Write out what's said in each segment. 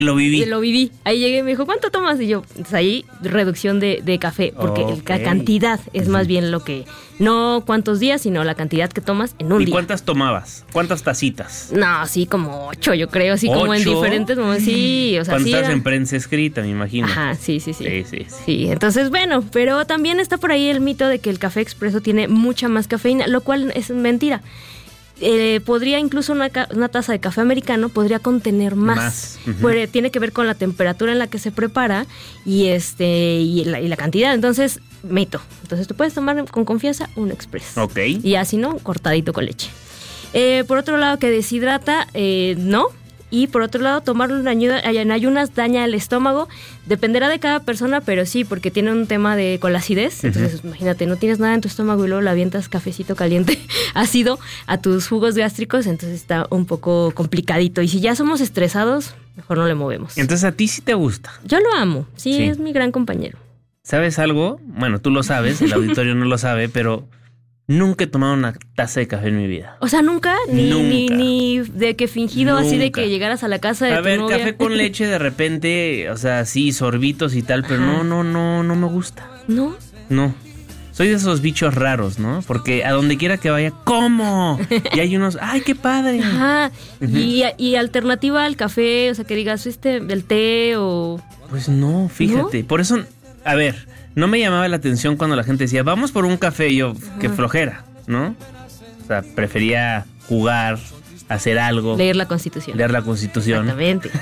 Lo viví. Lo viví. Ahí llegué y me dijo, ¿cuánto tomas? Y yo, pues ahí reducción de café, porque la cantidad es más bien lo que, no cuántos días, sino la cantidad que tomas en un día. ¿Y cuántas tomabas? ¿Cuántas tacitas? No, sí, como 8, yo creo, así como en diferentes momentos. Sí, o sea, cuando sí. estás en prensa escrita, me imagino. Ajá, sí. Sí, entonces, bueno, pero también está por ahí el mito de que el café expreso tiene mucha más cafeína, lo cual es mentira. Podría incluso una taza de café americano podría contener más. Tiene que ver con la temperatura en la que se prepara y la cantidad. Entonces, mito. Entonces tú puedes tomar con confianza un express. Ok. Y así no, cortadito con leche. Por otro lado, que deshidrata, no. Y por otro lado, tomarlo en ayunas daña el estómago. Dependerá de cada persona, pero sí, porque tiene un tema con la acidez. Entonces, imagínate, no tienes nada en tu estómago y luego le avientas cafecito caliente ácido a tus jugos gástricos, entonces está un poco complicadito. Y si ya somos estresados, mejor no le movemos. Entonces, ¿a ti sí te gusta? Yo lo amo, sí. Es mi gran compañero. ¿Sabes algo? Bueno, tú lo sabes, el auditorio no lo sabe, pero nunca he tomado una taza de café en mi vida. O sea, ¿nunca? Ni de que fingido nunca. Así de que llegaras a la casa de tu novia. Café con leche de repente, o sea, sí, sorbitos y tal, pero no me gusta. ¿No? No. Soy de esos bichos raros, ¿no? Porque a donde quiera que vaya, ¿cómo? Y hay unos, ¡ay, qué padre! Ajá. Y alternativa al café, o sea, que digas, del té o... Pues no, fíjate. ¿No? Por eso, a ver, no me llamaba la atención cuando la gente decía, vamos por un café, y yo, qué flojera, ¿no? O sea, prefería jugar, hacer algo. Leer la Constitución. Exactamente.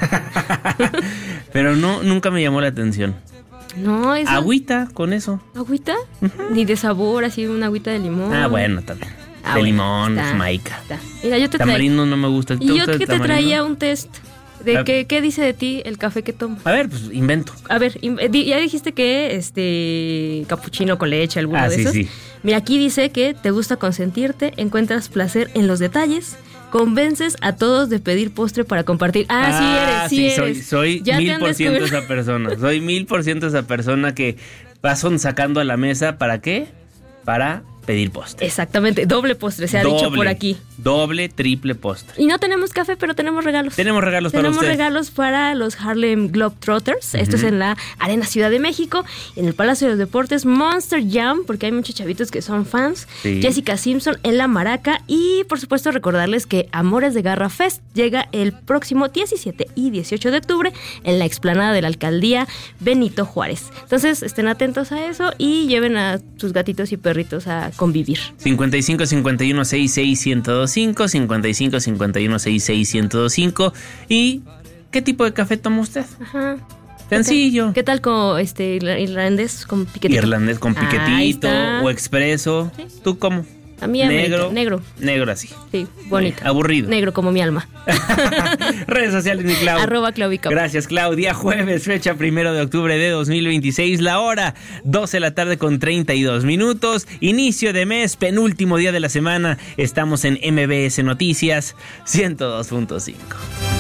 Pero nunca me llamó la atención. No, eso... Agüita con eso. ¿Agüita? Ni de sabor, así una agüita de limón. Bueno, también. De limón, jamaica. Mira, yo te tamarindo no me gusta. Y yo que te traía un test de qué dice de ti el café que tomas. A ver, pues invento. A ver, ya dijiste que capuchino con leche, alguno de esos. Sí. Mira, aquí dice que te gusta consentirte, encuentras placer en los detalles, convences a todos de pedir postre para compartir. Sí eres. Soy 1000% esa persona. Soy 1000% esa persona que vas sacando a la mesa. ¿Para qué? Para pedir postre. Exactamente, doble postre, se ha dicho por aquí. Doble, triple postre. Y no tenemos café, pero tenemos regalos. Tenemos regalos para usted. Tenemos regalos para los Harlem Globetrotters. Esto es en la Arena Ciudad de México, en el Palacio de los Deportes, Monster Jam, porque hay muchos chavitos que son fans. Sí. Jessica Simpson en la Maraca. Y, por supuesto, recordarles que Amores de Garra Fest llega el próximo 17 y 18 de octubre en la explanada de la Alcaldía Benito Juárez. Entonces, estén atentos a eso y lleven a sus gatitos y perritos a convivir. 55 51 66 1025, 55 51 66 1025. ¿Y qué tipo de café toma usted? Ajá. Sencillo. ¿Qué tal con irlandés con piquetito? Irlandés con piquetito o expreso. ¿Sí? ¿Tú cómo? A mí negro. Negro así. Sí, bonito. Aburrido. Negro como mi alma. Redes sociales, mi Clau. @Claudica. Gracias, Clau. Día jueves, fecha 1 de octubre de 2026. La hora 12 de la tarde con 32 minutos. Inicio de mes, penúltimo día de la semana. Estamos en MBS Noticias 102.5.